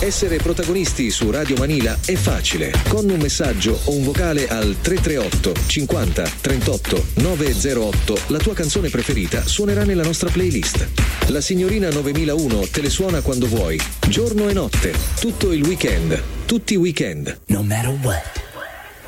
Essere protagonisti su Radio Manila è facile. Con un messaggio o un vocale al 338 50 38 908 la tua canzone preferita suonerà nella nostra playlist. La signorina 9001 te le suona quando vuoi, giorno e notte, tutto il weekend, tutti i weekend. No matter what.